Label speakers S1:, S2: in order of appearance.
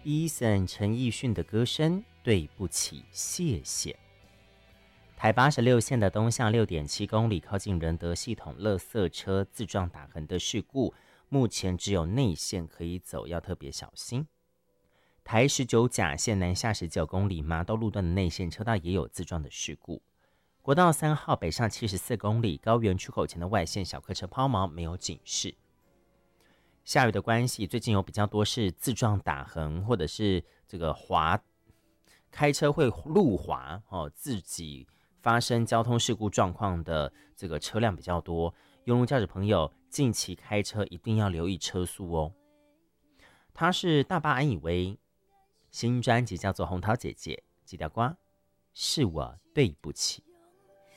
S1: Eason 陈奕迅的歌声《对不起谢谢》。台86线的东向6.7公里，靠近仁德系统垃圾车自撞打横的事故，目前只有内线可以走，要特别小心。台19甲线南下19公里，麻豆路段的内线车道也有自撞的事故。国道3号北上74公里，高原出口前的外线小客车抛锚，没有警示。下雨的关系，最近有比较多是自撞打横，或者是这个开车会路滑自己发生交通事故状况的这个车辆比较多。用路驾驶朋友近期开车一定要留意车速哦。他是大巴安以为新专辑叫做《红桃姐姐》，几条瓜是我对不起。